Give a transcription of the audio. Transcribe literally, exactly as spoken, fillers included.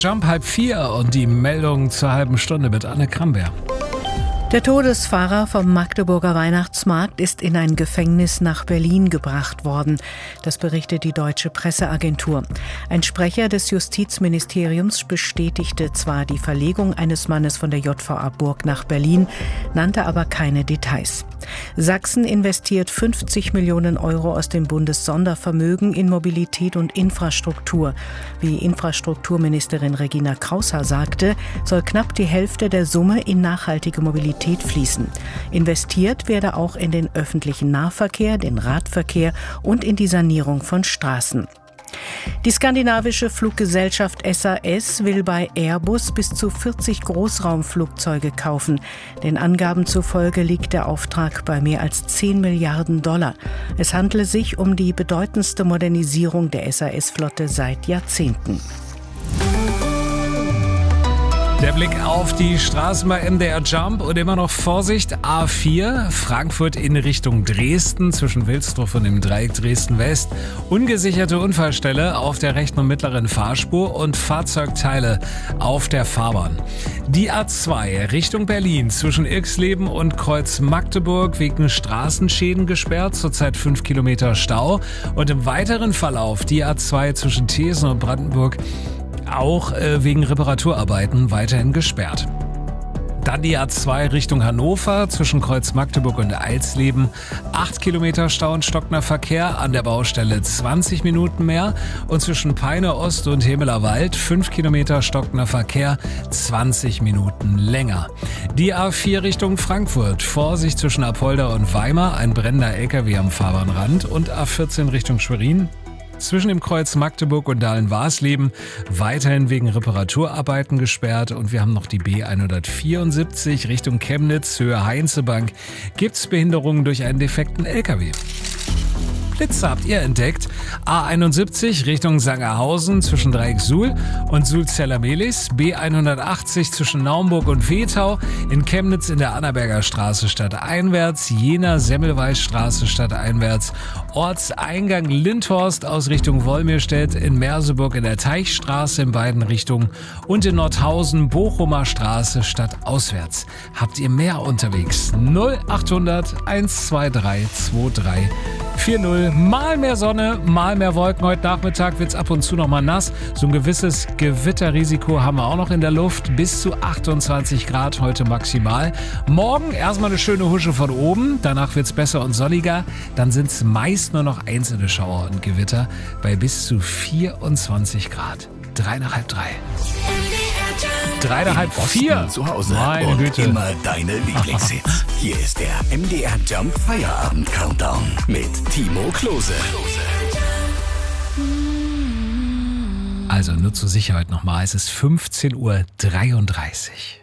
Jump halb vier und die Meldung zur halben Stunde mit Anne Kramberg. Der Todesfahrer vom Magdeburger Weihnachtsmarkt ist in ein Gefängnis nach Berlin gebracht worden. Das berichtet die Deutsche Presseagentur. Ein Sprecher des Justizministeriums bestätigte zwar die Verlegung eines Mannes von der J V A Burg nach Berlin, nannte aber keine Details. Sachsen investiert fünfzig Millionen Euro aus dem Bundessondervermögen in Mobilität und Infrastruktur. Wie Infrastrukturministerin Regina Kraushaar sagte, soll knapp die Hälfte der Summe in nachhaltige Mobilität fließen. Investiert werde auch in den öffentlichen Nahverkehr, den Radverkehr und in die Sanierung von Straßen. Die skandinavische Fluggesellschaft S A S will bei Airbus bis zu vierzig Großraumflugzeuge kaufen. Den Angaben zufolge liegt der Auftrag bei mehr als zehn Milliarden Dollar. Es handle sich um die bedeutendste Modernisierung der S A S-Flotte seit Jahrzehnten. Der Blick auf die Straßen bei M D R Jump und immer noch Vorsicht, A vier, Frankfurt in Richtung Dresden, zwischen Wilsdruff und dem Dreieck Dresden-West. Ungesicherte Unfallstelle auf der rechten und mittleren Fahrspur und Fahrzeugteile auf der Fahrbahn. Die A zwei Richtung Berlin, zwischen Irxleben und Kreuz Magdeburg, wegen Straßenschäden gesperrt, zurzeit fünf Kilometer Stau. Und im weiteren Verlauf die A zwei zwischen Thesen und Brandenburg, auch äh, wegen Reparaturarbeiten weiterhin gesperrt. Dann die A zwei Richtung Hannover, zwischen Kreuz Magdeburg und Eilsleben. acht Kilometer Stau und stockender Verkehr, an der Baustelle zwanzig Minuten mehr. Und zwischen Peine Ost und Hemeler Wald fünf Kilometer stockender Verkehr, zwanzig Minuten länger. Die A vier Richtung Frankfurt, Vorsicht zwischen Apolda und Weimar, ein brennender L K W am Fahrbahnrand. Und A vierzehn Richtung Schwerin, zwischen dem Kreuz Magdeburg und Dahlen-Warsleben weiterhin wegen Reparaturarbeiten gesperrt. Und wir haben noch die B hundertvierundsiebzig Richtung Chemnitz, Höhe Heinzebank. Gibt's Behinderungen durch einen defekten L K W? Blitze habt ihr entdeckt. A einundsiebzig Richtung Sangerhausen zwischen Dreieck Suhl und Suhl-Zellermelis. B hundertachtzig zwischen Naumburg und Wetau. In Chemnitz in der Annaberger Straße stadteinwärts. Jena Semmelweisstraße stadteinwärts. Ortseingang Lindhorst aus Richtung Wolmirstedt. In Merseburg in der Teichstraße in beiden Richtungen. Und in Nordhausen Bochumer Straße stadtauswärts. Habt ihr mehr unterwegs? null achthundert hundertzweiundzwanzig drei vier null. Mal mehr Sonne, mal mehr Wolken. Heute Nachmittag wird's ab und zu noch mal nass. So ein gewisses Gewitterrisiko haben wir auch noch in der Luft. Bis zu achtundzwanzig Grad heute maximal. Morgen erstmal eine schöne Husche von oben. Danach wird's besser und sonniger. Dann sind's meist nur noch einzelne Schauer und Gewitter bei bis zu vierundzwanzig Grad. Drei nach halb drei. Drei nach halb vier. Zu Hause Meine und Güte. Immer deine Lieblingshits. Hier ist der M D R Jump Feierabend Countdown mit Timo Klose. Also nur zur Sicherheit nochmal, es ist fünfzehn Uhr dreiunddreißig.